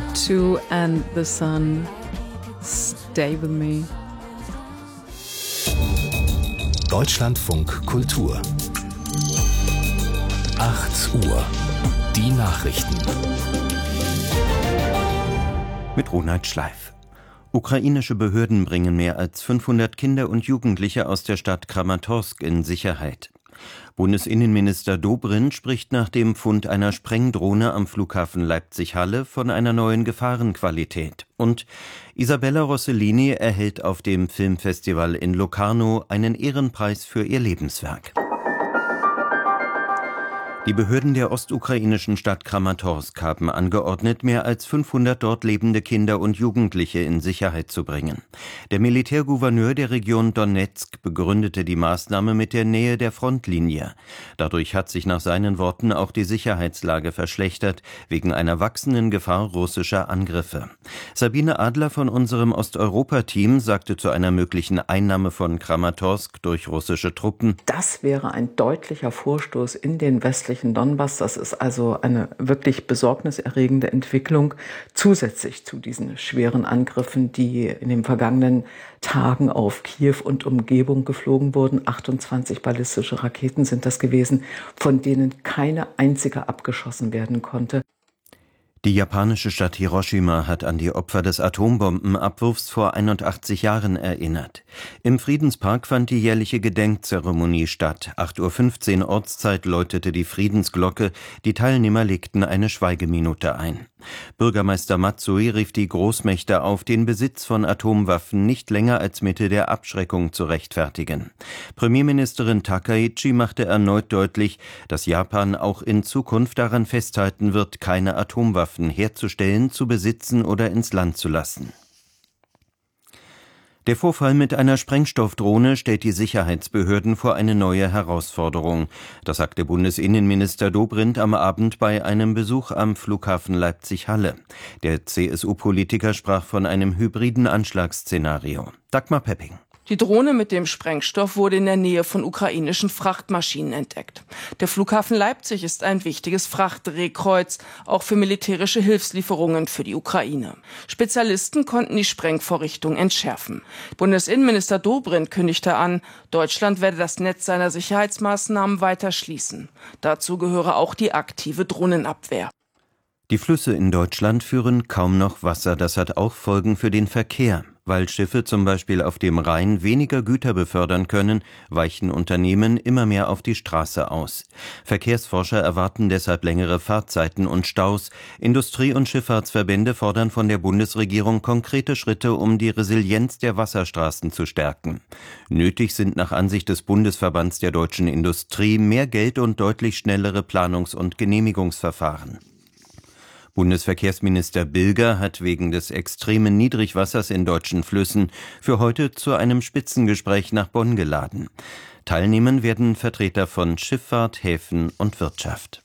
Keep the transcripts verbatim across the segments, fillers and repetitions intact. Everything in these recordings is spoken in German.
Two and the Sun, Stay With Me. Deutschlandfunk Kultur. acht Uhr. Die Nachrichten. Mit Ronald Schleif. Ukrainische Behörden bringen mehr als fünfhundert Kinder und Jugendliche aus der Stadt Kramatorsk in Sicherheit. Bundesinnenminister Dobrindt spricht nach dem Fund einer Sprengdrohne am Flughafen Leipzig-Halle von einer neuen Gefahrenqualität. Und Isabella Rossellini erhält auf dem Filmfestival in Locarno einen Ehrenpreis für ihr Lebenswerk. Die Behörden der ostukrainischen Stadt Kramatorsk haben angeordnet, mehr als fünfhundert dort lebende Kinder und Jugendliche in Sicherheit zu bringen. Der Militärgouverneur der Region Donezk begründete die Maßnahme mit der Nähe der Frontlinie. Dadurch hat sich nach seinen Worten auch die Sicherheitslage verschlechtert, wegen einer wachsenden Gefahr russischer Angriffe. Sabine Adler von unserem Osteuropa-Team sagte zu einer möglichen Einnahme von Kramatorsk durch russische Truppen: Das wäre ein deutlicher Vorstoß in den westlichen Donbass. Das ist also eine wirklich besorgniserregende Entwicklung, zusätzlich zu diesen schweren Angriffen, die in den vergangenen Tagen auf Kiew und Umgebung geflogen wurden. achtundzwanzig ballistische Raketen sind das gewesen, von denen keine einzige abgeschossen werden konnte. Die japanische Stadt Hiroshima hat an die Opfer des Atombombenabwurfs vor einundachtzig Jahren erinnert. Im Friedenspark fand die jährliche Gedenkzeremonie statt. acht Uhr fünfzehn Ortszeit läutete die Friedensglocke. Die Teilnehmer legten eine Schweigeminute ein. Bürgermeister Matsui rief die Großmächte auf, den Besitz von Atomwaffen nicht länger als Mittel der Abschreckung zu rechtfertigen. Premierministerin Takaichi machte erneut deutlich, dass Japan auch in Zukunft daran festhalten wird, keine Atomwaffen herzustellen, zu besitzen oder ins Land zu lassen. Der Vorfall mit einer Sprengstoffdrohne stellt die Sicherheitsbehörden vor eine neue Herausforderung. Das sagte Bundesinnenminister Dobrindt am Abend bei einem Besuch am Flughafen Leipzig-Halle. Der C S U-Politiker sprach von einem hybriden Anschlagsszenario. Dagmar Pepping. Die Drohne mit dem Sprengstoff wurde in der Nähe von ukrainischen Frachtmaschinen entdeckt. Der Flughafen Leipzig ist ein wichtiges Frachtdrehkreuz, auch für militärische Hilfslieferungen für die Ukraine. Spezialisten konnten die Sprengvorrichtung entschärfen. Bundesinnenminister Dobrindt kündigte an, Deutschland werde das Netz seiner Sicherheitsmaßnahmen weiter schließen. Dazu gehöre auch die aktive Drohnenabwehr. Die Flüsse in Deutschland führen kaum noch Wasser. Das hat auch Folgen für den Verkehr. Weil Schiffe zum Beispiel auf dem Rhein weniger Güter befördern können, weichen Unternehmen immer mehr auf die Straße aus. Verkehrsforscher erwarten deshalb längere Fahrzeiten und Staus. Industrie- und Schifffahrtsverbände fordern von der Bundesregierung konkrete Schritte, um die Resilienz der Wasserstraßen zu stärken. Nötig sind nach Ansicht des Bundesverbands der deutschen Industrie mehr Geld und deutlich schnellere Planungs- und Genehmigungsverfahren. Bundesverkehrsminister Bilger hat wegen des extremen Niedrigwassers in deutschen Flüssen für heute zu einem Spitzengespräch nach Bonn geladen. Teilnehmen werden Vertreter von Schifffahrt, Häfen und Wirtschaft.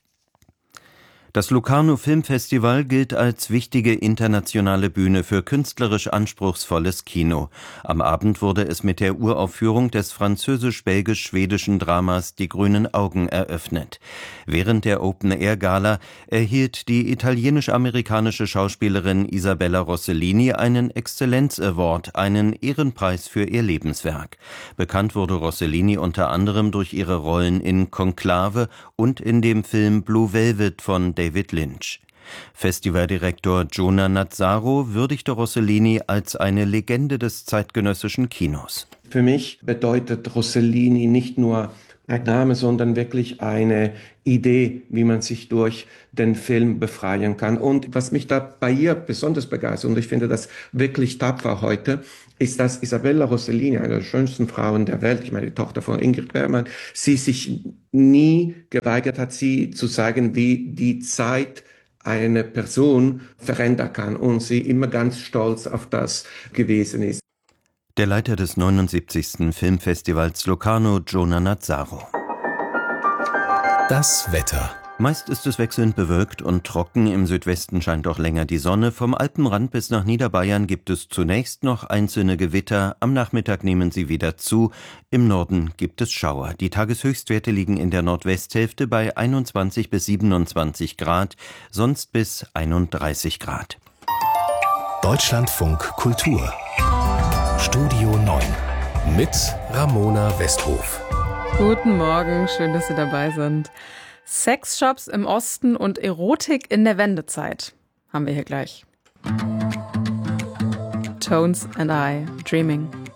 Das Locarno Filmfestival gilt als wichtige internationale Bühne für künstlerisch anspruchsvolles Kino. Am Abend wurde es mit der Uraufführung des französisch-belgisch-schwedischen Dramas Die grünen Augen eröffnet. Während der Open-Air-Gala erhielt die italienisch-amerikanische Schauspielerin Isabella Rossellini einen Exzellenz-Award, einen Ehrenpreis für ihr Lebenswerk. Bekannt wurde Rossellini unter anderem durch ihre Rollen in Konklave und in dem Film Blue Velvet von David Lynch. Festivaldirektor Jonah Nazzaro würdigte Rossellini als eine Legende des zeitgenössischen Kinos. Für mich bedeutet Rossellini nicht nur ein Name, sondern wirklich eine Idee, wie man sich durch den Film befreien kann. Und was mich da bei ihr besonders begeistert, und ich finde das wirklich tapfer heute, ist, dass Isabella Rossellini, eine der schönsten Frauen der Welt, ich meine die Tochter von Ingrid Bergman, sie sich nie geweigert hat, sie zu zeigen, wie die Zeit eine Person verändern kann, und sie immer ganz stolz auf das gewesen ist. Der Leiter des neunundsiebzigsten Filmfestivals Locarno, Jonah Nazzaro. Das Wetter. Meist ist es wechselnd bewölkt und trocken, im Südwesten scheint auch länger die Sonne. Vom Alpenrand bis nach Niederbayern gibt es zunächst noch einzelne Gewitter, am Nachmittag nehmen sie wieder zu, im Norden gibt es Schauer. Die Tageshöchstwerte liegen in der Nordwesthälfte bei einundzwanzig bis siebenundzwanzig Grad, sonst bis einunddreißig Grad. Deutschlandfunk Kultur Studio neun mit Ramona Westhof. Guten Morgen, schön, dass Sie dabei sind. Sexshops im Osten und Erotik in der Wendezeit haben wir hier gleich. Tones and I, Dreaming.